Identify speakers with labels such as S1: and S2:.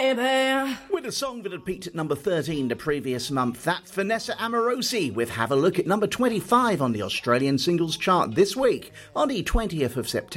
S1: baby.
S2: With a song that had peaked at number 13 the previous month, that's Vanessa Amorosi with Have a Look at number 25 on the Australian singles chart this week on the 20th of September.